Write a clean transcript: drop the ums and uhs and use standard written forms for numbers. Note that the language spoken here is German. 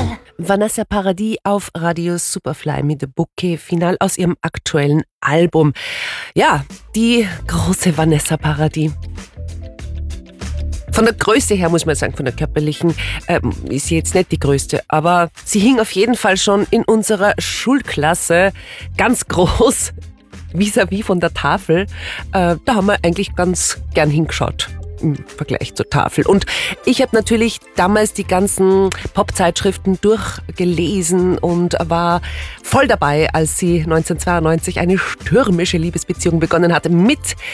Vanessa Paradis auf Radio Superfly mit The Bouquet, Final aus ihrem aktuellen Album. Ja, die große Vanessa Paradis. Von der Größe her muss man sagen, von der körperlichen ist sie jetzt nicht die größte, aber sie hing auf jeden Fall schon in unserer Schulklasse ganz groß, vis-à-vis von der Tafel. Da haben wir eigentlich ganz gern hingeschaut im Vergleich zur Tafel. Und ich habe natürlich damals die ganzen Popzeitschriften durchgelesen und war voll dabei, als sie 1992 eine stürmische Liebesbeziehung begonnen hatte mit